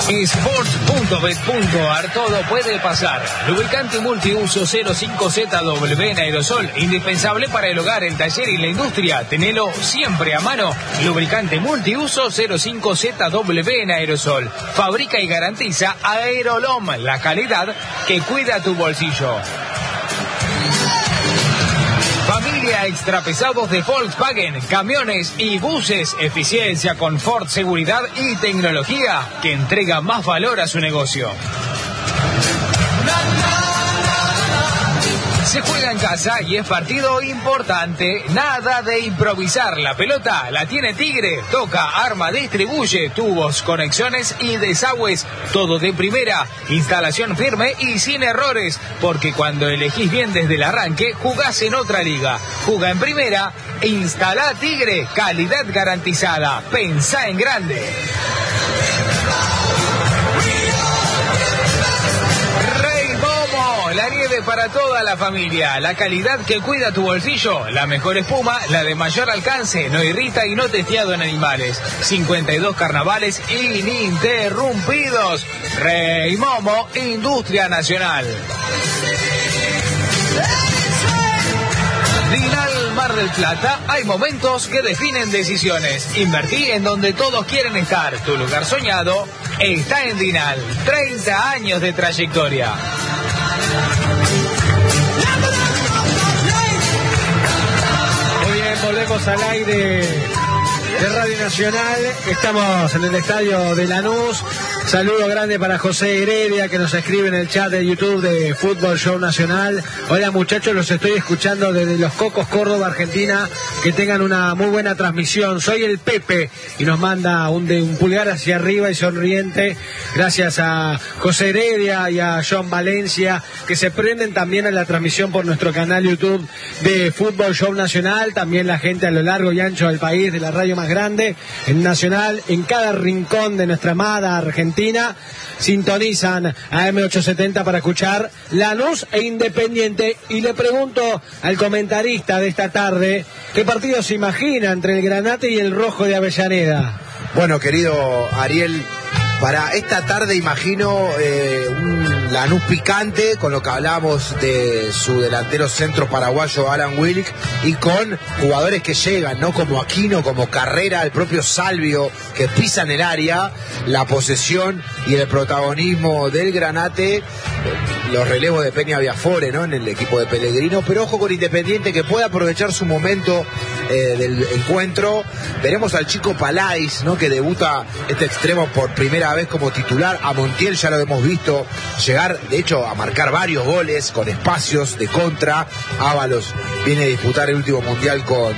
Sports.bet.ar, todo puede pasar. Lubricante multiuso 05ZW en aerosol, indispensable para el hogar, el taller y la industria. Tenelo siempre a mano. Lubricante multiuso 05ZW en aerosol. Fabrica y garantiza Aerolom, la calidad que cuida tu bolsillo. Familia Extrapesados de Volkswagen, camiones y buses, eficiencia, confort, seguridad y tecnología que entrega más valor a su negocio. Se juega en casa y es partido importante. Nada de improvisar. La pelota la tiene Tigre. Toca, arma, distribuye. Tubos, conexiones y desagües. Todo de primera. Instalación firme y sin errores. Porque cuando elegís bien desde el arranque, jugás en otra liga. Juga en primera. Instala Tigre. Calidad garantizada. Pensá en grande. La nieve para toda la familia, la calidad que cuida tu bolsillo, la mejor espuma, la de mayor alcance, no irrita y no testeado en animales. 52 carnavales ininterrumpidos. Rey Momo, Industria Nacional. Dinal Mar del Plata, hay momentos que definen decisiones. Invertí en donde todos quieren estar. Tu lugar soñado está en Dinal. 30 años de trayectoria. Muy bien, volvemos al aire de Radio Nacional. Estamos en el estadio de Lanús. Saludo grande para José Heredia, que nos escribe en el chat de YouTube de Fútbol Show Nacional. Hola muchachos, los estoy escuchando desde Los Cocos, Córdoba, Argentina. Que tengan una muy buena transmisión. Soy el Pepe y nos manda un pulgar hacia arriba y sonriente. Gracias a José Heredia y a John Valencia, que se prenden también a la transmisión por nuestro canal YouTube de Fútbol Show Nacional. También la gente a lo largo y ancho del país, de la radio más grande, en Nacional, en cada rincón de nuestra amada Argentina. Sintonizan a M870 para escuchar Lanús e Independiente. Y le pregunto al comentarista de esta tarde, ¿qué partido se imagina entre el Granate y el Rojo de Avellaneda? Bueno, querido Ariel, para esta tarde imagino un Lanús picante, con lo que hablamos de su delantero centro paraguayo Alan Willick, y con jugadores que llegan, ¿no? Como Aquino, como Carrera, el propio Salvio, que pisan el área, la posesión y el protagonismo del Granate, los relevos de Peña Viafore, ¿no? En el equipo de Pellegrino, pero ojo con Independiente, que puede aprovechar su momento del encuentro. Veremos al chico Palais, ¿no? Que debuta este extremo por primera vez como titular. A Montiel ya lo hemos visto llegar, de hecho, a marcar varios goles con espacios de contra. Ábalos viene a disputar el último mundial con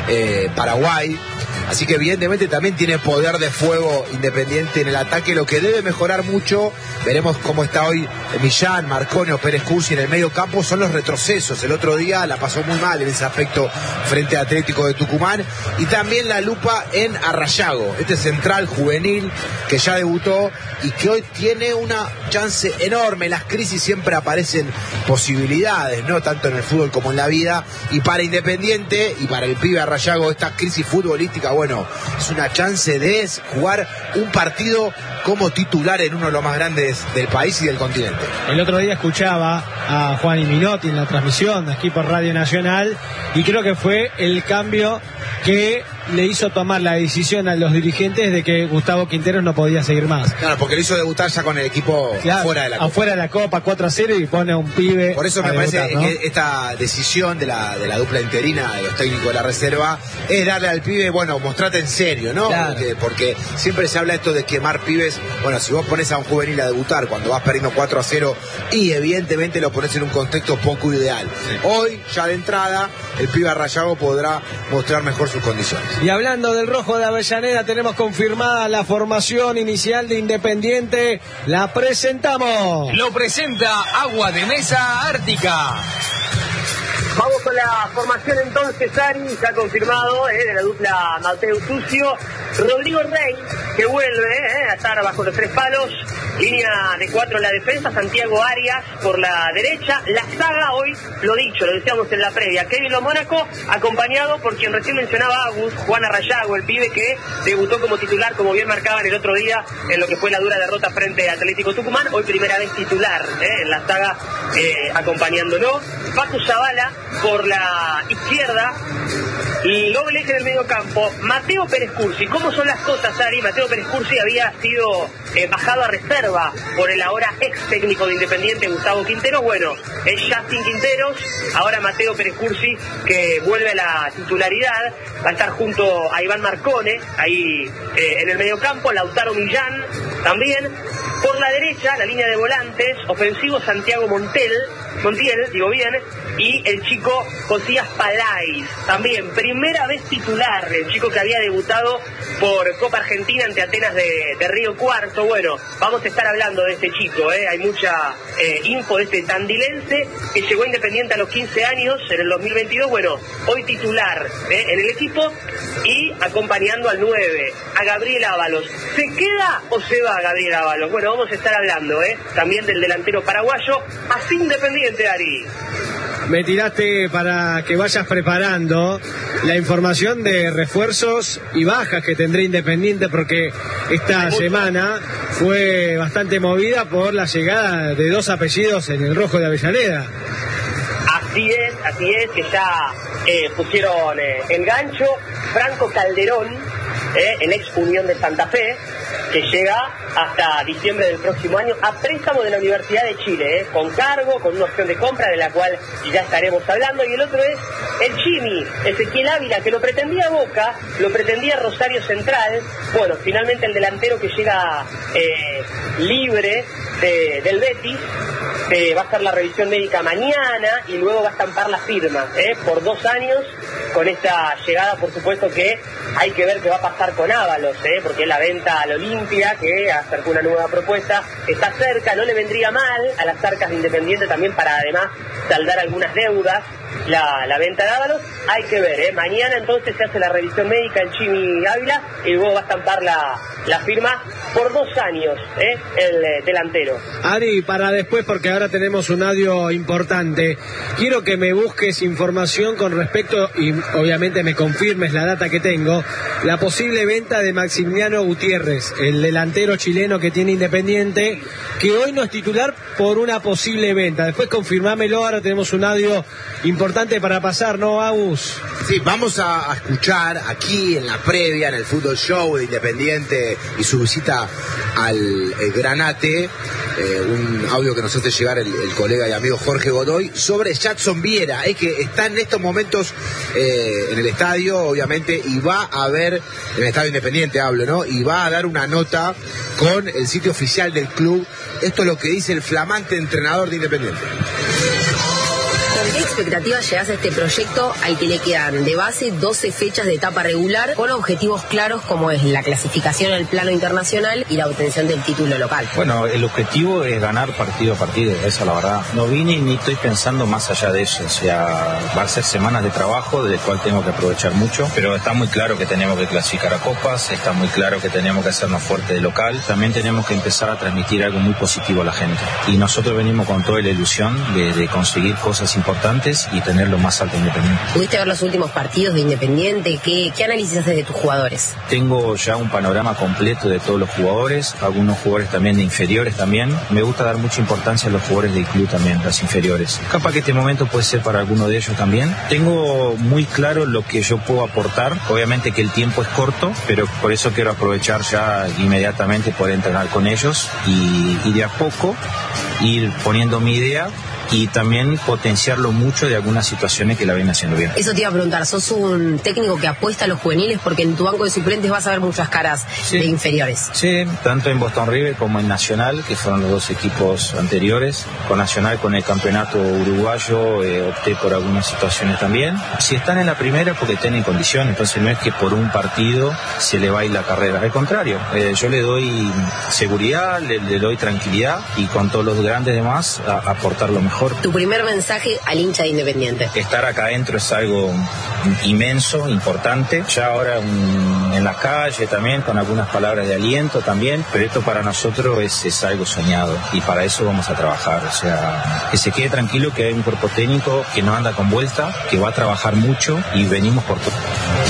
Paraguay. Así que evidentemente también tiene poder de fuego Independiente en el ataque, lo que debe mejorar mucho. Veremos cómo está hoy Millán, Marconi o Pérez Cursi en el medio campo. Son los retrocesos. El otro día la pasó muy mal en ese aspecto frente a Atlético de Tucumán. Y también la lupa en Arrayago, este central juvenil que ya debutó y que hoy tiene una chance enorme. En las crisis siempre aparecen posibilidades, ¿no? Tanto en el fútbol como en la vida. Y para Independiente y para el pibe Arrayago, esta crisis futbolística, bueno, es una chance de jugar un partido como titular en uno de los más grandes del país y del continente. El otro día escuchaba a Juan y Minotti en la transmisión aquí por Radio Nacional y creo que fue el cambio que le hizo tomar la decisión a los dirigentes de que Gustavo Quinteros no podía seguir más. Claro, porque lo hizo debutar ya con el equipo fuera de la Copa. Afuera de la Copa, 4-0, y pone a un pibe. Por eso me parece, ¿no?, que esta decisión de la dupla interina de los técnicos de la reserva es darle al pibe, bueno, mostrate en serio, ¿no? Claro. Porque siempre se habla esto de quemar pibes. Bueno, si vos pones a un juvenil a debutar cuando vas perdiendo 4-0 y evidentemente lo pones en un contexto poco ideal. Sí. Hoy, ya de entrada, el pibe Arrayago podrá mostrar mejor sus condiciones. Y hablando del Rojo de Avellaneda, tenemos confirmada la formación inicial de Independiente. La presentamos. Lo presenta Agua de Mesa Ártica. Vamos con la formación entonces, Ari, ya confirmado, de la dupla Mateo Tucio. Rodrigo Rey, que vuelve a estar bajo los 3 palos. Línea de 4 en la defensa, Santiago Arias por la derecha. La saga hoy, lo dicho, lo decíamos en la previa, Kevin Lo Mónaco, acompañado por quien recién mencionaba Agus, Juan Arrayago, el pibe que debutó como titular, como bien marcaban el otro día, en lo que fue la dura derrota frente a Atlético Tucumán. Hoy primera vez titular en la saga, acompañándolo. Facu Zavala por la izquierda. Y doble eje del medio campo, Mateo Pérez Cursi. ¿Cómo son las cosas, Ari? Mateo Pérez Cursi había sido bajado a reserva por el ahora ex técnico de Independiente, Gustavo Quinteros. Bueno, es Justin Quinteros, ahora Mateo Pérez Cursi, que vuelve a la titularidad. Va a estar junto a Iván Marcone, ahí en el medio campo, Lautaro Millán también. Por la derecha, la línea de volantes, ofensivo Santiago Montiel, y el chico Josías Palais, también primera vez titular, el chico que había debutado por Copa Argentina ante Atenas de Río Cuarto. Bueno, vamos a estar hablando de este chico, hay mucha info de este tandilense que llegó a Independiente a los 15 años en el 2022, bueno, hoy titular en el equipo y acompañando al 9, a Gabriel Ábalos. ¿Se queda o se va Gabriel Ábalos? Bueno, vamos a estar hablando también del delantero paraguayo, así Independiente, Ari. Me tiraste para que vayas preparando la información de refuerzos y bajas que tendrá Independiente, porque esta semana fue bastante movida por la llegada de 2 apellidos en el rojo de Avellaneda. Así es, que ya pusieron el gancho. Franco Calderón, el ex Unión de Santa Fe, que llega hasta diciembre del próximo año a préstamo de la Universidad de Chile, con cargo, con una opción de compra de la cual ya estaremos hablando. Y el otro es el Chimi, Ezequiel Ávila, que lo pretendía Boca, lo pretendía Rosario Central. Bueno, finalmente el delantero que llega libre del Betis, va a estar la revisión médica mañana y luego va a estampar la firma por 2 años. Con esta llegada, por supuesto que hay que ver qué va a pasar con Ábalos, porque la venta al Olimpia, que acercó una nueva propuesta, está cerca. No le vendría mal a las arcas de Independiente también para además saldar algunas deudas la venta de Ábalos. Hay que ver, mañana entonces se hace la revisión médica en Chimi Ávila y luego va a estampar la firma por 2 años, el delantero. Ari, para después, porque ahora tenemos un audio importante, quiero que me busques información con respecto, y obviamente me confirmes la data que tengo, la posible venta de Maximiliano Gutiérrez, el delantero chileno que tiene Independiente, que hoy no es titular por una posible venta. Después confirmámelo, ahora tenemos un audio importante para pasar, ¿no, Agus? Sí, vamos a escuchar aquí en la previa, en el Fútbol Show de Independiente y su visita al Granate, un audio que nos hace llegar el colega y amigo Jorge Godoy sobre Jackson Viera, que está en estos momentos en el estadio, obviamente, y va a ver, en el estadio Independiente hablo, ¿no? Y va a dar una nota con el sitio oficial del club. Esto es lo que dice el flamante entrenador de Independiente. ¿Con qué expectativas llegas a este proyecto al que le quedan de base 12 fechas de etapa regular con objetivos claros como es la clasificación al plano internacional y la obtención del título local? Bueno, el objetivo es ganar partido a partido, esa es la verdad. No vine ni estoy pensando más allá de eso, o sea, va a ser semanas de trabajo del cual tengo que aprovechar mucho, pero está muy claro que tenemos que clasificar a copas, está muy claro que tenemos que hacernos fuerte de local, también tenemos que empezar a transmitir algo muy positivo a la gente. Y nosotros venimos con toda la ilusión de conseguir cosas importantes y tenerlo más alto Independiente. ¿Pudiste ver los últimos partidos de Independiente? ¿Qué análisis haces de tus jugadores? Tengo ya un panorama completo de todos los jugadores, algunos jugadores también de inferiores también. Me gusta dar mucha importancia a los jugadores del club también, las inferiores. Capaz que este momento puede ser para alguno de ellos también. Tengo muy claro lo que yo puedo aportar. Obviamente que el tiempo es corto, pero por eso quiero aprovechar ya inmediatamente poder entrenar con ellos y de a poco ir poniendo mi idea y también potenciarlo mucho de algunas situaciones que la ven haciendo bien. Eso te iba a preguntar, sos un técnico que apuesta a los juveniles porque en tu banco de suplentes vas a ver muchas caras de inferiores. Sí, tanto en Boston River como en Nacional, que fueron los 2 equipos anteriores. Con Nacional, con el campeonato uruguayo, opté por algunas situaciones también. Si están en la primera, porque están en condición, entonces no es que por un partido se le va a ir la carrera. Al contrario, yo le doy seguridad, le doy tranquilidad y con todos los grande de más, a aportar lo mejor. Tu primer mensaje al hincha de Independiente. Estar acá adentro es algo inmenso, importante. Ya ahora en la calle también, con algunas palabras de aliento también, pero esto para nosotros es algo soñado y para eso vamos a trabajar. O sea, que se quede tranquilo que hay un cuerpo técnico que no anda con vuelta, que va a trabajar mucho y venimos por todo.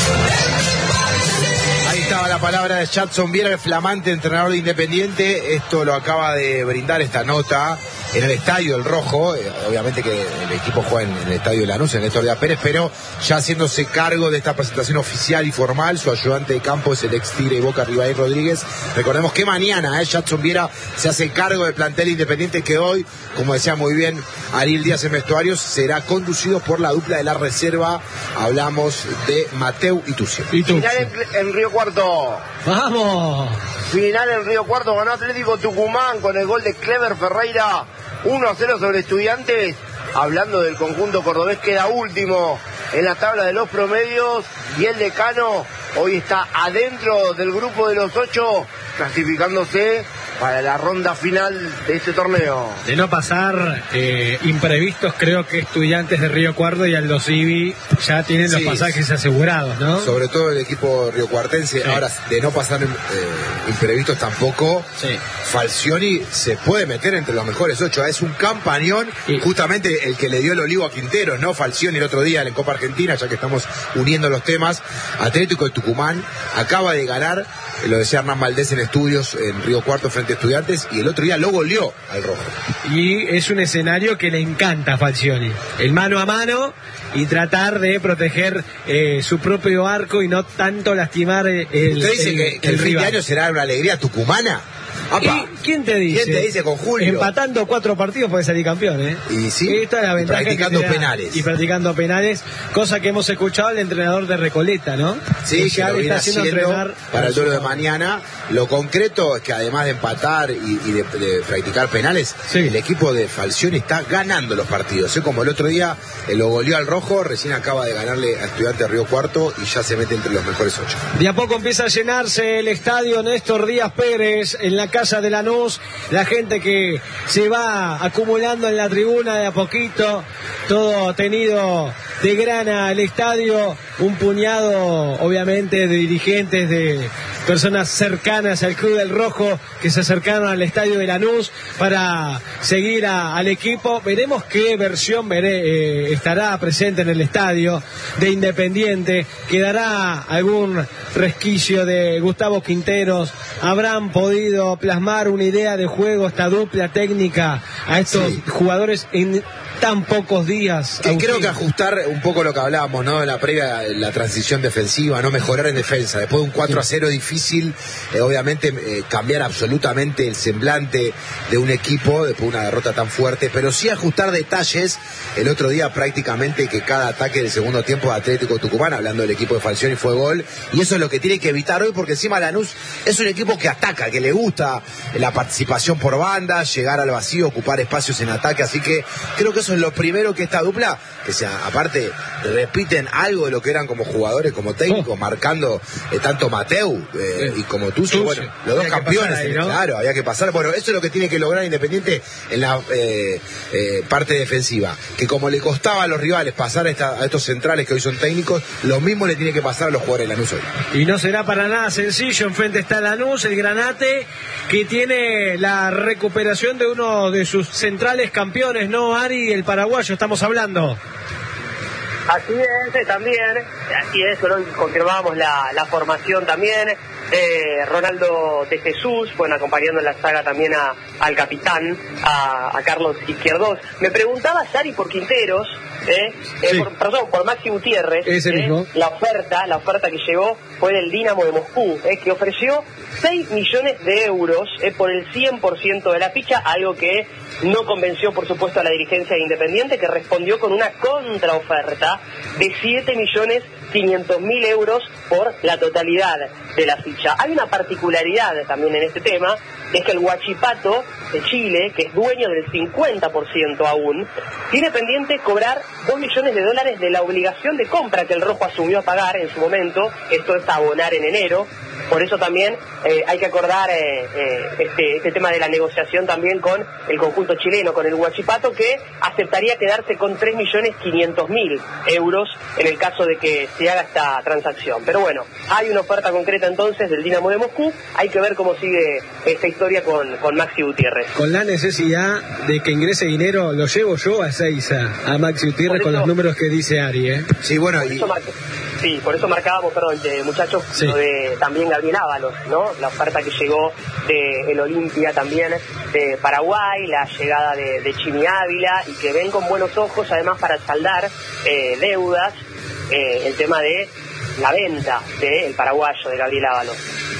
Ahí estaba la palabra de Jadson Viera, el flamante entrenador de Independiente. Esto lo acaba de brindar esta nota en el Estadio del Rojo. Obviamente que el equipo juega en el Estadio de Lanús, en Néstor Díaz Pérez, pero ya haciéndose cargo de esta presentación oficial y formal, su ayudante de campo es el ex Tigre y Boca Ribaí Rodríguez. Recordemos que mañana Jadson Viera se hace cargo del plantel Independiente, que hoy, como decía muy bien Ariel Díaz en vestuarios, será conducido por la dupla de la reserva. Hablamos de Mateu y Tucci. Final en Río Cuarto. ¡Vamos! Final en Río Cuarto, ganó Atlético Tucumán con el gol de Clever Ferreira, 1-0 sobre Estudiantes. Hablando del conjunto cordobés, queda último en la tabla de los promedios y el Decano hoy está adentro del grupo de los 8, clasificándose para la ronda final de este torneo. De no pasar imprevistos, creo que Estudiantes de Río Cuarto y Aldo Civi ya tienen los pasajes asegurados, ¿no? Sobre todo el equipo riocuartense. Sí. Ahora, de no pasar imprevistos tampoco, Falcioni se puede meter entre los mejores 8. Es un campañón, justamente el que le dio el olivo a Quinteros, ¿no? Falcioni el otro día en Copa Argentina, ya que estamos uniendo los temas. Atlético de Tucumán acaba de ganar, lo decía Hernán Valdés en estudios, en Río Cuarto frente a Estudiantes, y el otro día lo goleó al Rojo. Y es un escenario que le encanta a Falcioni, el mano a mano y tratar de proteger su propio arco y no tanto lastimar ¿Usted dice que el fin de año será una alegría tucumana? ¿Y quién te dice? ¿Quién te dice con Julio? Empatando 4 partidos puede salir campeón, ¿eh? Y sí, esta es la ventaja, practicando penales. Y practicando penales, cosa que hemos escuchado al entrenador de Recoleta, ¿no? Sí, que lo está haciendo entrenar para el duelo de mañana. Lo concreto es que además de empatar y de practicar penales, el equipo de Falcioni está ganando los partidos. Como el otro día lo goleó al Rojo, recién acaba de ganarle a Estudiantes de Río Cuarto y ya se mete entre los mejores 8. De a poco empieza a llenarse el estadio Néstor Díaz Pérez en la casa de Lanús, la gente que se va acumulando en la tribuna de a poquito, todo tenido de grana el estadio, un puñado obviamente de dirigentes, de personas cercanas al Club del Rojo que se acercaron al estadio de Lanús para seguir al equipo. Veremos qué versión estará presente en el estadio de Independiente. Quedará algún resquicio de Gustavo Quinteros. Habrán podido plasmar una idea de juego, esta dupla técnica a estos jugadores en tan pocos días. Creo que ajustar un poco lo que hablábamos, ¿no? En la previa, la transición defensiva, no mejorar en defensa. Después de un 4-0 difícil, obviamente cambiar absolutamente el semblante de un equipo después de una derrota tan fuerte, pero sí ajustar detalles. El otro día prácticamente que cada ataque del segundo tiempo de Atlético Tucumán, hablando del equipo de Falcioni, fue gol, y eso es lo que tiene que evitar hoy, porque encima Lanús es un equipo que ataca, que le gusta la participación por banda, llegar al vacío, ocupar espacios en ataque, así que creo que eso es lo primero que esta dupla, que sea, aparte repiten algo de lo que eran como jugadores, como técnicos, marcando tanto Mateu y como Tucci, bueno, los dos campeones, ahí, ¿no? Claro, había que pasar. Bueno, eso es lo que tiene que lograr Independiente en la parte defensiva, que como le costaba a los rivales pasar a estos centrales que hoy son técnicos, lo mismo le tiene que pasar a los jugadores de Lanús hoy. Y no será para nada sencillo. Enfrente está Lanús, el Granate, que tiene la recuperación de uno de sus centrales campeones, ¿no, Ari? El paraguayo, estamos hablando. Así es, también, así es, ¿no? Confirmamos la formación también. Ronaldo de Jesús, bueno, acompañando en la saga también al capitán, a Carlos Izquierdos. Me preguntaba Sari por Quinteros, por Maxi Gutiérrez. La oferta que llegó fue del Dinamo de Moscú, que ofreció 6 millones de euros por el 100% de la ficha, algo que no convenció, por supuesto, a la dirigencia de Independiente, que respondió con una contraoferta de 7.500.000 euros por la totalidad de la ficha. Hay una particularidad también en este tema, es que el Huachipato de Chile, que es dueño del 50% aún, tiene pendiente cobrar $2 millones de la obligación de compra que el Rojo asumió a pagar en su momento. Esto es abonar en enero. Por eso también hay que acordar este tema de la negociación también con el conjunto chileno, con el Huachipato, que aceptaría quedarse con 3.500.000 euros en el caso de que se haga esta transacción. Pero bueno, hay una oferta concreta entonces del Dinamo de Moscú. Hay que ver cómo sigue esta historia con Maxi Gutiérrez. Con la necesidad de que ingrese dinero, lo llevo yo a Ezeiza, a Maxi Gutiérrez, con los números que dice Ari, ¿eh? Sí, bueno, por eso marcábamos, muchachos, sí, lo de también Gabriel Ábalos, ¿no? La oferta que llegó de el Olimpia también de Paraguay, la llegada de Chimi Ávila, y que ven con buenos ojos, además, para saldar deudas, el tema de la venta del paraguayo, de Gabriel Ábalos.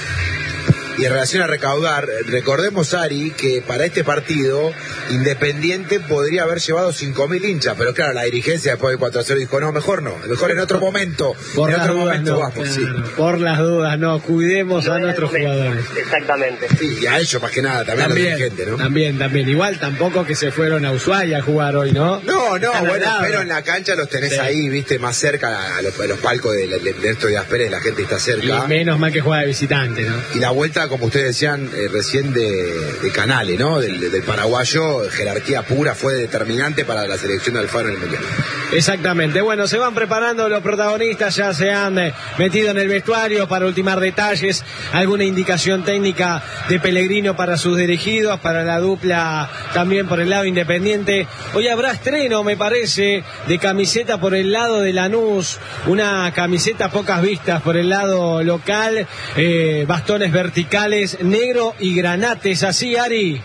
Y en relación a recaudar, recordemos, Ari, que para este partido Independiente podría haber llevado 5.000 hinchas, pero claro, la dirigencia después del 4-0 dijo, no, mejor en otro momento. Por las dudas, por las dudas, no, cuidemos a nuestros jugadores. Exactamente. Sí, y a ellos más que nada, también a la dirigente, ¿no? También. Igual tampoco que se fueron a Ushuaia a jugar hoy, ¿no? No, pero en la cancha los tenés ahí, viste, más cerca a los palcos de Néstor Díaz Pérez, la gente está cerca. Y menos mal que juega de visitante, ¿no? Y la vuelta, como ustedes decían recién, de Canales, ¿no? Del paraguayo, jerarquía pura, fue determinante para la selección de Alfaro en el Mundial. Exactamente. Bueno, se van preparando los protagonistas, ya se han metido en el vestuario para ultimar detalles, alguna indicación técnica de Pellegrino para sus dirigidos, para la dupla también por el lado Independiente. Hoy habrá estreno, me parece, de camiseta por el lado de Lanús, una camiseta pocas vistas por el lado local, bastones verticales, negro y granates, ¿así, Ari?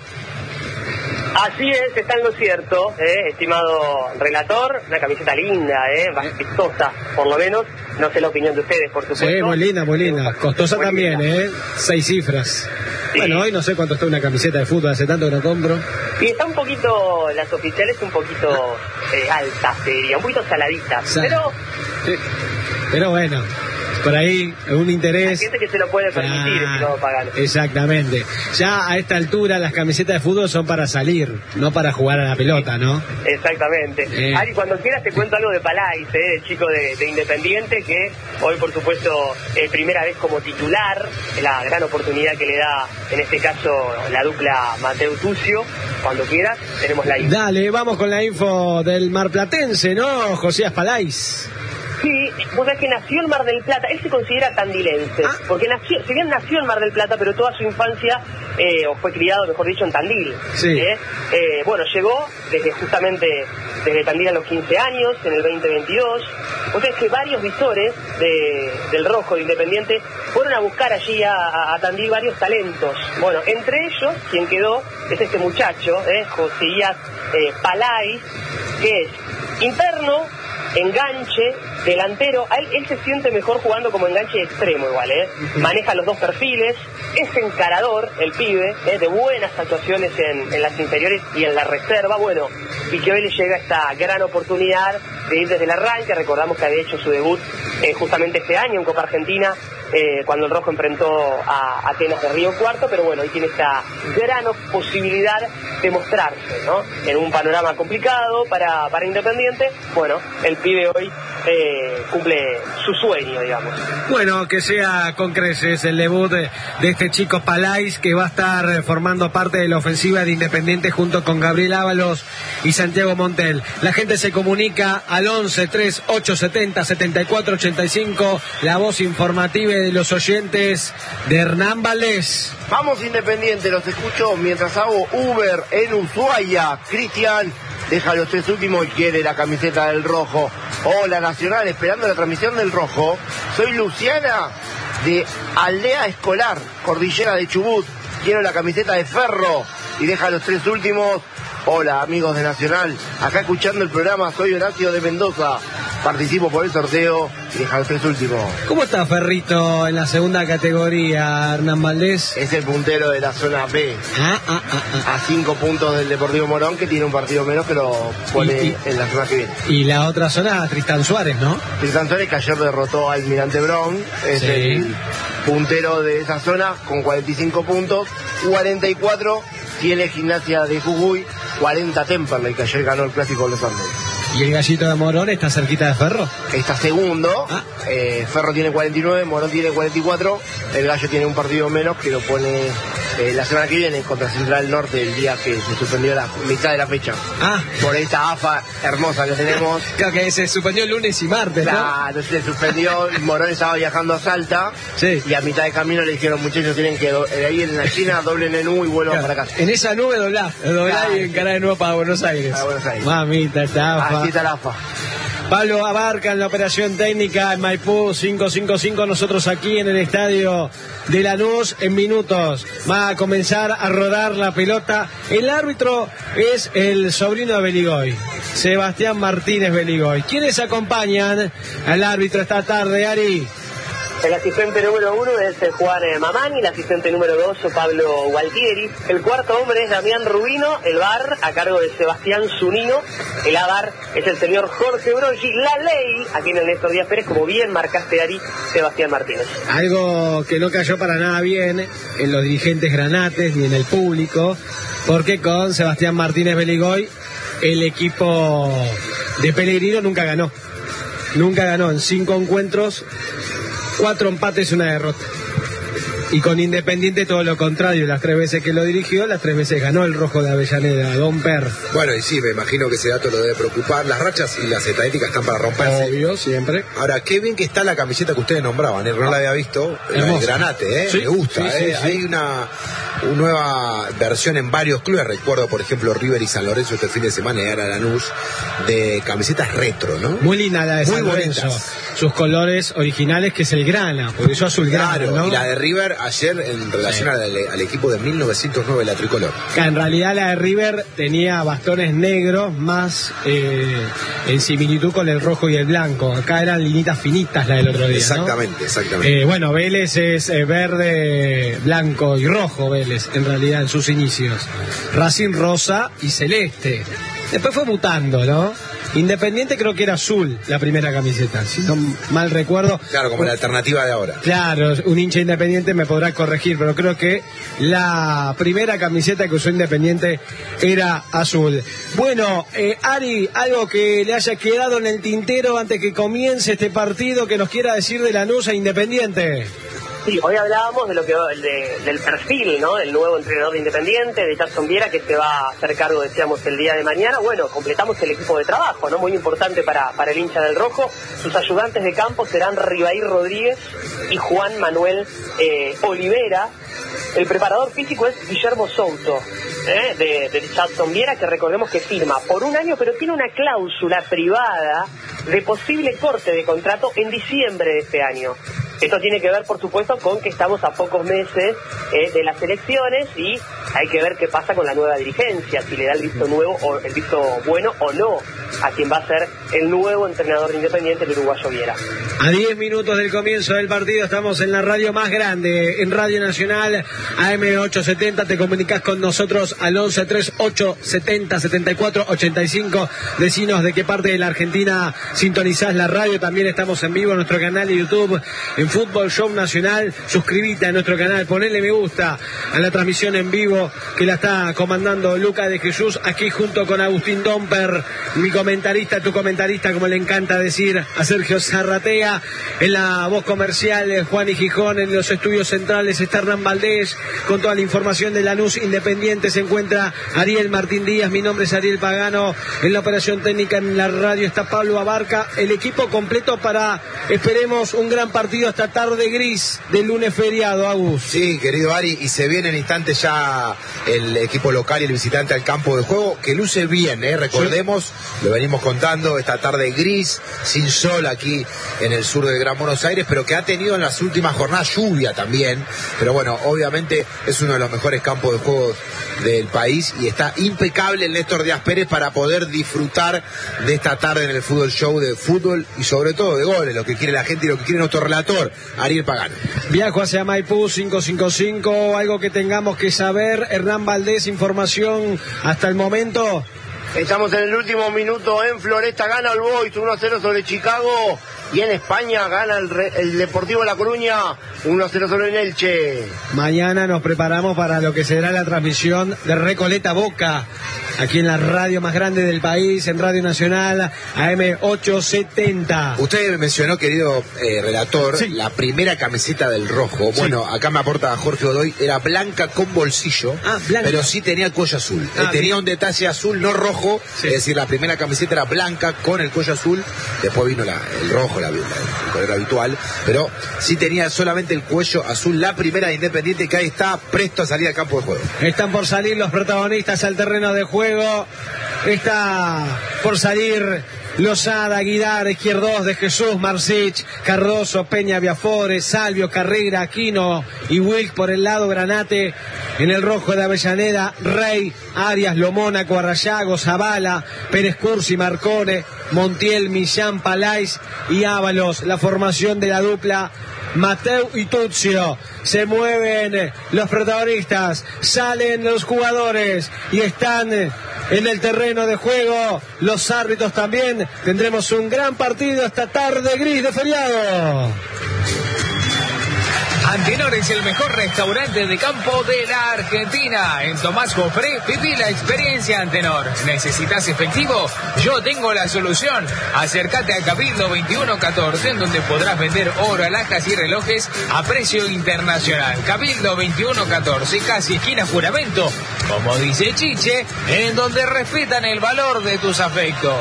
Así es, está en lo cierto, estimado relator, una camiseta linda, vistosa, por lo menos, no sé la opinión de ustedes, por supuesto. Sí, muy linda, costosa muy también, linda. 6 cifras. Sí. Bueno, hoy no sé cuánto está una camiseta de fútbol, hace tanto que no compro. Y está un poquito, las oficiales un poquito altas, diría, un poquito saladitas, pero bueno, por ahí un interés. Hay gente que se lo puede permitir si no pagan. Exactamente. Ya a esta altura las camisetas de fútbol son para salir, no para jugar a la pelota, ¿no? Exactamente. Ari, cuando quieras te cuento algo de Palais, el chico de Independiente, que hoy, por supuesto, primera vez como titular, la gran oportunidad que le da, en este caso, la dupla Mateo Tucio. Cuando quieras, tenemos la info. Dale, vamos con la info del marplatense, ¿no? Josías Palais. Sí, vos sabés que nació en Mar del Plata, él se considera tandilense, porque si bien nació en Mar del Plata, pero toda su infancia, o fue criado, mejor dicho, en Tandil. Sí. Bueno, llegó desde Tandil a los 15 años, en el 2022. Vos sabés que varios visores del Rojo, de Independiente, fueron a buscar allí a Tandil varios talentos. Bueno, entre ellos, quien quedó es este muchacho, Josías Palais, que es interno, enganche, delantero. Él se siente mejor jugando como enganche extremo igual, maneja los dos perfiles, es encarador el pibe, de buenas actuaciones en las inferiores y en la reserva. Bueno, y que hoy le llega esta gran oportunidad de ir desde el arranque. Recordamos que había hecho su debut justamente este año en Copa Argentina, cuando el Rojo enfrentó a Atenas de Río Cuarto, pero bueno, hoy tiene esta gran posibilidad de mostrarse, ¿no? En un panorama complicado para Independiente. Bueno, el pibe hoy cumple su sueño, digamos. Bueno, que sea con creces el debut de este chico Palais, que va a estar formando parte de la ofensiva de Independiente junto con Gabriel Ábalos y Santiago Montel. La gente se comunica al 11-3870-7485, la voz informativa de los oyentes de Hernán Valdés. Vamos Independiente, los escucho mientras hago Uber en Ushuaia. Cristian deja los 3 últimos y quiere la camiseta del Rojo. Hola Nacional, esperando la transmisión del Rojo. Soy Luciana de Aldea Escolar, Cordillera de Chubut. Quiero la camiseta de Ferro y deja los 3 últimos. Hola amigos de Nacional, acá escuchando el programa, soy Horacio de Mendoza. Participo por el sorteo y deja los 3 últimos. ¿Cómo está Ferrito en la segunda categoría, Hernán Valdés? Es el puntero de la zona B. A 5 puntos del Deportivo Morón, que tiene un partido menos, pero pone en la zona que viene. Y la otra zona, Tristán Suárez, ¿no? Tristán Suárez, que ayer derrotó al Almirante Brown. Es el puntero de esa zona con 45 puntos, 44 tiene Gimnasia de Jujuy, 40 Temperley, que ayer ganó el Clásico de los Andes. ¿Y el Gallito de Morón está cerquita de Ferro? Está segundo, Ferro tiene 49, Morón tiene 44, el Gallo tiene un partido menos que lo pone la semana que viene contra Central Norte, el día que se suspendió la mitad de la fecha. Por esta AFA hermosa que tenemos. Claro que se suspendió lunes y martes, ¿no? Claro, se suspendió, Morón estaba viajando a Salta, y a mitad de camino le dijeron, muchachos, tienen que ir en la China, doblen en U y vuelvan para acá. En esa nube doblá y encará de nuevo para Buenos Aires. Mamita, esta AFA. Así está la AFA. Pablo Abarca en la operación técnica en Maipú 555, nosotros aquí en el estadio de Lanús. En minutos va a comenzar a rodar la pelota. El árbitro es el sobrino de Beligoy, Sebastián Martínez Beligoy. ¿Quiénes acompañan al árbitro esta tarde, Ari? El asistente número 1 es Juan Mamani, el asistente número 2 Pablo Gualtieri, el cuarto hombre es Damián Rubino, el VAR a cargo de Sebastián Zunino, el AVAR es el señor Jorge Broggi, la ley aquí en el Néstor Díaz Pérez, como bien marcaste, Ari, Sebastián Martínez. Algo que no cayó para nada bien en los dirigentes granates ni en el público, porque con Sebastián Martínez Beligoy el equipo de Pellegrino nunca ganó en 5 encuentros, 4 empates y una derrota. Y con Independiente todo lo contrario, las 3 veces que lo dirigió, las 3 veces ganó el rojo de Avellaneda, Don Per. Bueno, y sí, me imagino que ese dato lo debe preocupar. Las rachas y las estadísticas están para romperse. Obvio, siempre. Ahora, qué bien que está la camiseta que ustedes nombraban, no la había visto, el Granate, sí, me gusta, sí. Hay una nueva versión en varios clubes, recuerdo por ejemplo River y San Lorenzo este fin de semana y ahora Lanús, de camisetas retro, ¿no? Muy linda la de San Lorenzo, sus colores originales, que es el grana, por eso azul grana, claro, ¿no? Y la de River ayer en relación al equipo de 1909, la tricolor. Que en realidad la de River tenía bastones negros más en similitud con el rojo y el blanco. Acá eran linitas finitas la del otro día, exactamente, ¿no? exactamente. Bueno, Vélez es verde, blanco y rojo, Vélez en realidad en sus inicios. Racing rosa y celeste. Después fue mutando, ¿no? Independiente creo que era azul la primera camiseta, si no mal recuerdo. Claro, como la alternativa de ahora. Claro, un hincha Independiente me podrá corregir, pero creo que la primera camiseta que usó Independiente era azul. Bueno, Ari, algo que le haya quedado en el tintero antes que comience este partido que nos quiera decir de Lanús e Independiente. Sí, hoy hablábamos de lo que del perfil, ¿no? Del nuevo entrenador de Independiente, de Jackson Viera, que se va a hacer cargo, decíamos, el día de mañana. Bueno, completamos el equipo de trabajo, ¿no? Muy importante para el hincha del rojo. Sus ayudantes de campo serán Ribair Rodríguez y Juan Manuel Olivera. El preparador físico es Guillermo Souto, de Jackson Viera, que recordemos que firma por 1 año, pero tiene una cláusula privada de posible corte de contrato en diciembre de este año. Esto tiene que ver, por supuesto, con que estamos a pocos meses de las elecciones y hay que ver qué pasa con la nueva dirigencia, si le da el visto nuevo o el visto bueno o no a quien va a ser el nuevo entrenador de Independiente, el uruguayo Viera. A 10 minutos del comienzo del partido estamos en la radio más grande, en Radio Nacional, AM870. Te comunicas con nosotros al 1138707485. Decinos de qué parte de la Argentina sintonizás la radio. También estamos en vivo en nuestro canal de YouTube, en Fútbol Show Nacional. Suscribite a nuestro canal, ponele me gusta a la transmisión en vivo que la está comandando Luca de Jesús, aquí junto con Agustín Domper, mi comentarista, tu comentarista, como le encanta decir a Sergio Zarratea. En la voz comercial, Juan y Gijón. En los estudios centrales está Hernán Valdés con toda la información de Lanús Independiente. Se encuentra Ariel Martín Díaz, mi nombre es Ariel Pagano. En la operación técnica en la radio está Pablo Abarca. El equipo completo para, esperemos, un gran partido esta tarde gris del lunes feriado, Agus. Sí, querido Ari, y se viene en instantes ya el equipo local y el visitante al campo de juego, que luce bien, recordemos, lo venimos contando, esta tarde gris, sin sol aquí en el sur del Gran Buenos Aires, pero que ha tenido en las últimas jornadas lluvia también, pero bueno, obviamente es uno de los mejores campos de juego del país y está impecable el Néstor Díaz Pérez para poder disfrutar de esta tarde en el Fútbol Show, de fútbol y sobre todo de goles, lo que quiere la gente y lo que quiere nuestro relator, Ariel Pagano. Viajo hacia Maipú 555, algo que tengamos que saber, Hernán Valdés, información hasta el momento. Estamos en el último minuto en Floresta, gana el Boys 1-0 sobre Chicago. Y en España gana el Deportivo La Coruña 1-0 sobre el Elche. Mañana nos preparamos para lo que será la transmisión de Recoleta Boca, aquí en la radio más grande del país, en Radio Nacional, AM870. Usted mencionó, querido relator, sí, la primera camiseta del rojo. Sí. Bueno, acá me aporta Jorge Godoy, era blanca con bolsillo, pero sí tenía el cuello azul. Tenía un detalle azul, no rojo, sí. Es decir, la primera camiseta era blanca con el cuello azul, después vino el rojo, el color habitual, pero sí tenía solamente el cuello azul, la primera de Independiente, que ahí está presto a salir al campo de juego. Están por salir los protagonistas al terreno de juego, está por salir Lozada, Aguilar, Izquierdos, De Jesús, Marcich, Cardoso, Peña, Viafores, Salvio, Carrera, Aquino y Wilk por el lado, Granate en el rojo de Avellaneda, Rey, Arias, Lomónaco, Arrayago, Zavala, Pérez Cursi, Marcone, Montiel, Millán, Palais y Ábalos, la formación de la dupla Mateu y Tuzio. Se mueven los protagonistas, salen los jugadores y están en el terreno de juego los árbitros también. Tendremos un gran partido esta tarde gris de feriado. Antenor es el mejor restaurante de campo de la Argentina. En Tomás Jofré, viví la experiencia Antenor. ¿Necesitas efectivo? Yo tengo la solución. Acércate a Cabildo 2114, en donde podrás vender oro, alhajas y relojes a precio internacional. Cabildo 2114, casi esquina Juramento, como dice Chiche, en donde respetan el valor de tus afectos.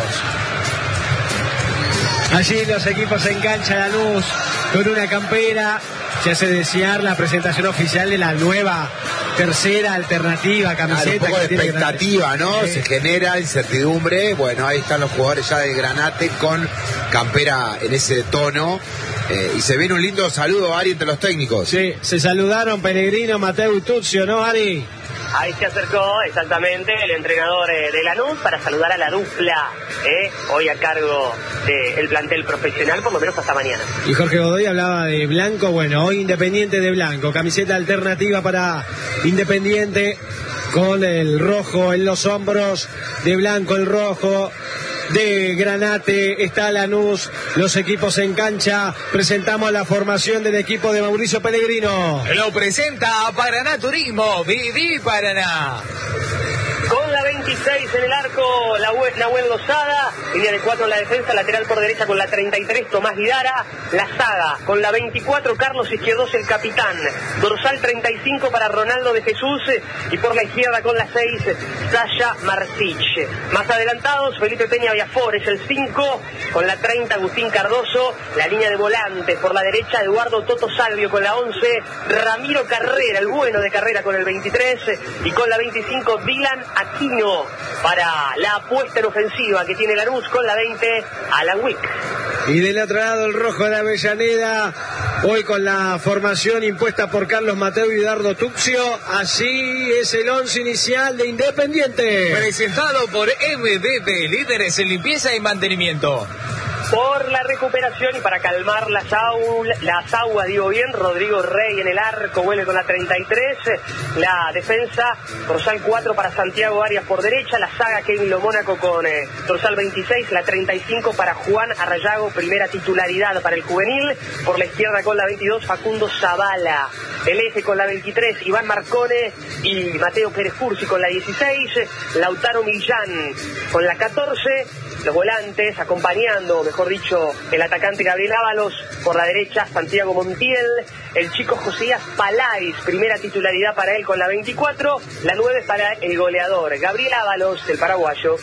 Allí los equipos en cancha Lanús con una campera. Se hace desear la presentación oficial de la nueva tercera alternativa camiseta. Un poco de expectativa, ¿no? Se genera incertidumbre. Bueno, ahí están los jugadores ya de Granate con campera en ese tono. Y se viene un lindo saludo, Ari, entre los técnicos. Sí, se saludaron Pellegrino, Mateu y Tuzio, ¿no, Ari? Ahí se acercó exactamente el entrenador de Lanús para saludar a la dupla, hoy a cargo del plantel profesional, por lo menos hasta mañana. Y Jorge Godoy hablaba de blanco, bueno, hoy Independiente de blanco, camiseta alternativa para Independiente con el rojo en los hombros, de blanco el rojo. De Granate está Lanús, los equipos en cancha. Presentamos la formación del equipo de Mauricio Pellegrino. Lo presenta Paraná Turismo, viví Paraná. Con la 26 en el arco, Nahuel Lozada, línea de 4 en la defensa, lateral por derecha con la 33, Tomás Guidara, la saga, con la 24, Carlos Izquierdos, el capitán, dorsal 35 para Ronaldo de Jesús, y por la izquierda con la 6, Sasha Marcich. Más adelantados, Felipe Peña Viafores, el 5, con la 30, Agustín Cardoso, la línea de volantes, por la derecha, Eduardo Toto Salvio con la 11, Ramiro Carrera, el bueno de Carrera con el 23, y con la 25, Dylan Aquino para la apuesta en ofensiva que tiene Lanús con la 20, Alan Wick. Y del otro lado el rojo de Avellaneda, hoy con la formación impuesta por Carlos Mateu y Dardo Tuzio. Así es el 11 inicial de Independiente. Presentado por MBP, líderes en limpieza y mantenimiento. Por la recuperación y para calmar las aguas, digo bien, Rodrigo Rey en el arco, vuelve con la 33, la defensa, dorsal 4 para Santiago Arias por derecha, la saga Kevin Lomónaco con dorsal 26, la 35 para Juan Arrayago, primera titularidad para el juvenil, por la izquierda con la 22, Facundo Zavala, el eje con la 23, Iván Marcone y Mateo Pérez Cursi con la 16, Lautaro Millán con la 14, los volantes acompañando, mejor dicho, el atacante Gabriel Ábalos, por la derecha Santiago Montiel, el chico Josías Palais, primera titularidad para él con la 24, la 9 para el goleador Gabriel Ábalos, el paraguayo.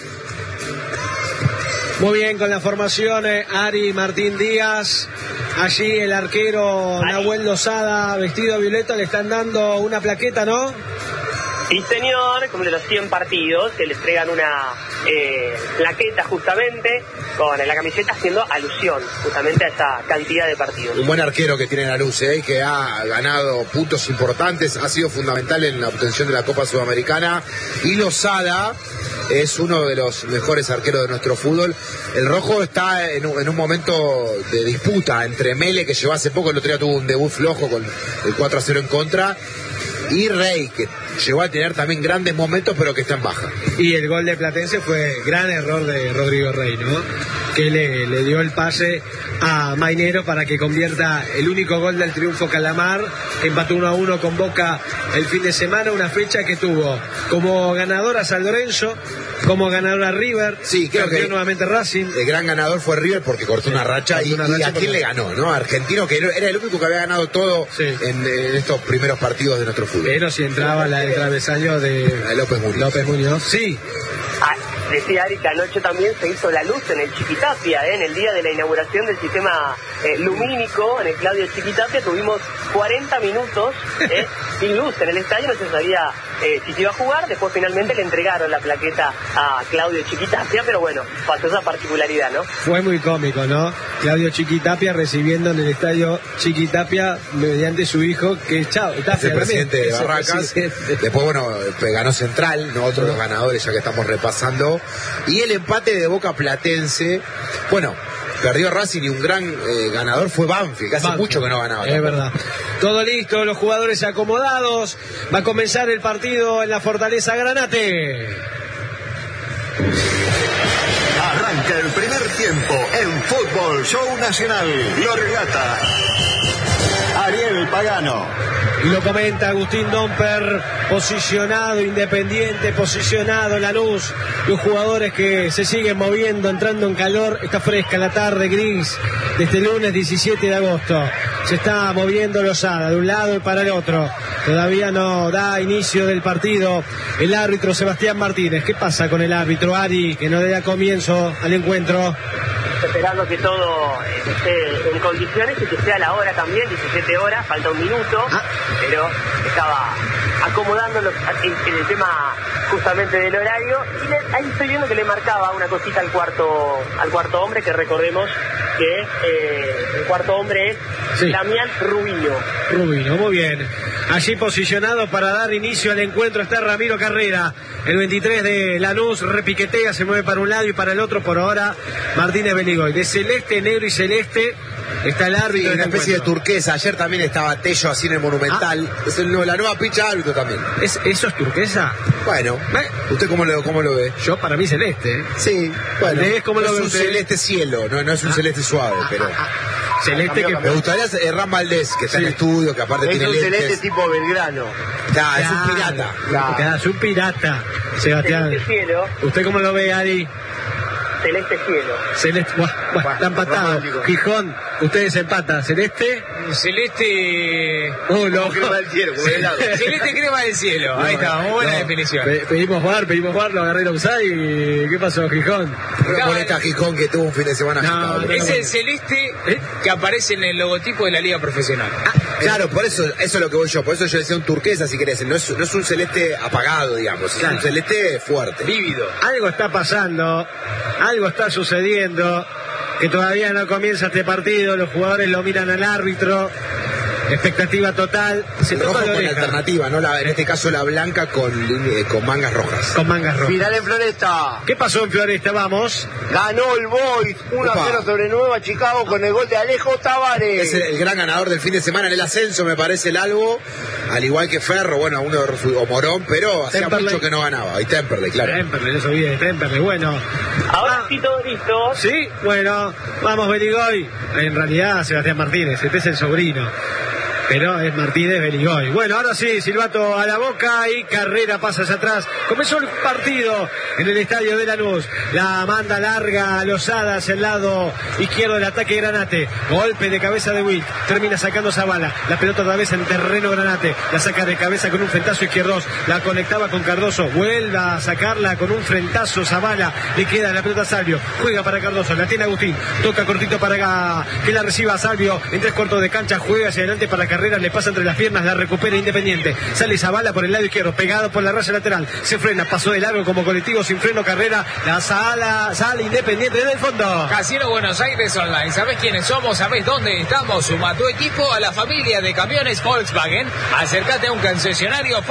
Muy bien, con la formación Ari Martín Díaz, allí el arquero Nahuel Lozada, vestido violeta, le están dando una plaqueta, ¿no? Sí, señor, como de los 100 partidos, que le entregan una plaqueta justamente con la camiseta haciendo alusión justamente a esa cantidad de partidos. Un buen arquero que tiene Lanús, que ha ganado puntos importantes, ha sido fundamental en la obtención de la Copa Sudamericana, y Lozada es uno de los mejores arqueros de nuestro fútbol. El rojo está en un momento de disputa entre Mele, que llegó hace poco, el otro día tuvo un debut flojo con el 4-0 en contra, y Rey, que llegó a tener también grandes momentos, pero que está en baja. Y el gol de Platense fue gran error de Rodrigo Rey, ¿no? que le dio el pase a Mainero para que convierta el único gol del triunfo Calamar, que empató 1-1 con Boca el fin de semana, una fecha que tuvo como ganador a San Lorenzo, como ganador a River. Sí, creo que nuevamente Racing. El gran ganador fue River porque cortó una racha y a quién le ganó, ¿no? Argentino, que era el único que había ganado todo en estos primeros partidos de nuestro fútbol. Pero si entraba la del travesaño de López Muñoz. Sí. Decía Ari que anoche también se hizo la luz en el Chiquitapia, en el día de la inauguración del sistema lumínico en el Claudio Chiquitapia. Tuvimos 40 minutos sin luz en el estadio, no se sabía si se iba a jugar. Después finalmente le entregaron la plaqueta a Claudio Chiquitapia, pero bueno, pasó esa particularidad, ¿no? Fue muy cómico, ¿no? Claudio Chiquitapia recibiendo en el estadio Chiquitapia mediante su hijo, que es el presidente de Barracas. Después, bueno, ganó Central, ¿no? Otro de los ganadores, ya que estamos repasando. Y el empate de Boca Platense, bueno, perdió Racing y un gran ganador fue Banfield, que hace mucho que no ganaba. Es verdad. Todo listo, los jugadores acomodados. Va a comenzar el partido en la Fortaleza Granate. Arranca el primer tiempo en Fútbol Show Nacional. Lo relata Ariel Pagano. Y lo comenta Agustín Domper, posicionado Independiente, posicionado Lanús, los jugadores que se siguen moviendo, entrando en calor. Está fresca la tarde, gris, desde el lunes 17 de agosto. Se está moviendo Lozada de un lado y para el otro. Todavía no da inicio del partido el árbitro Sebastián Martínez. ¿Qué pasa con el árbitro Ari, que no le da comienzo al encuentro? Esperando que todo esté en condiciones y que sea la hora también, 17 horas, falta un minuto, pero estaba acomodando el tema justamente del horario, y ahí estoy viendo que le marcaba una cosita al cuarto hombre, que recordemos que el cuarto hombre es Damián Rubino. Rubino, muy bien. Allí posicionado para dar inicio al encuentro está Ramiro Carrera, el 23 de Lanús, repiquetea, se mueve para un lado y para el otro. Por ahora Martínez Beligoy, de celeste, negro y celeste está el árbitro. Una especie de turquesa. Ayer también estaba Tello así en el Monumental. Es la nueva picha de árbitro también. ¿Eso es turquesa? Bueno, ¿usted cómo lo ve? Yo, para mí, celeste. Sí, bueno. ¿Cómo lo ve usted? Es un celeste cielo, no es un celeste suave, pero... Celeste que... Me gustaría Ram Valdés, que está en estudio, que aparte tiene lentes. Es un celeste tipo Belgrano. Es un pirata. Es un pirata, Sebastián. Celeste cielo. ¿Usted cómo lo ve, Ari? Celeste cielo. Celeste, está empatado. Romántico. Gijón, ustedes empatan. ¿Celeste? Celeste... Crema del cielo, como helado. Celeste crema del cielo. Ahí está, muy buena definición. Pedimos jugar, lo agarré el offside. ¿Qué pasó, Gijón? No molesta a Gijón, que tuvo un fin de semana agitado. Es el celeste que aparece en el logotipo de la Liga Profesional. Claro, por eso es lo que voy yo. Por eso yo decía un turquesa, si querés. No es un celeste apagado, digamos. Es un celeste fuerte. Vívido. Algo está pasando, algo está sucediendo, que todavía no comienza este partido. Los jugadores lo miran al árbitro. Expectativa total. Se el rojo con alternativa, ¿no? En este caso la blanca con mangas rojas. Con mangas rojas. Final en Floresta. ¿Qué pasó en Floresta? Vamos. Ganó el Boys 1-0 sobre Nueva Chicago con el gol de Alejo Tavares. Es el gran ganador del fin de semana en el ascenso, me parece, el Albo. Al igual que Ferro, bueno, uno o Morón, pero hacía mucho que no ganaba. Y Temperley, claro. Temperley, eso bien, Temperley, bueno. Ahora sí, todo listo. Sí, bueno, vamos, Beligoy. En realidad, Sebastián Martínez, este es el sobrino. Pero es Martínez Beligoy. Bueno, ahora sí, silbato a la boca y Carrera pasa hacia atrás. Comenzó el partido en el estadio de Lanús. La manda larga a Lozada hacia el lado izquierdo del ataque Granate. Golpe de cabeza de Wilk. Termina sacando Zavala. La pelota otra vez en terreno Granate. La saca de cabeza con un frentazo izquierdos. La conectaba con Cardoso. Vuelve a sacarla con un frentazo Zavala. Le queda la pelota a Salvio. Juega para Cardoso. La tiene Agustín. Toca cortito para que la reciba Salvio. En 3/4 de cancha. Juega hacia adelante para Carrera. Le pasa entre las piernas, la recupera Independiente. Sale Zavala por el lado izquierdo, pegado por la raya lateral. Se frena, pasó de largo como colectivo sin freno Carrera. La sale Independiente desde el fondo. Casino Buenos Aires Online. ¿Sabés quiénes somos? ¿Sabés dónde estamos? Suma tu equipo a la familia de camiones Volkswagen. Acércate a un concesionario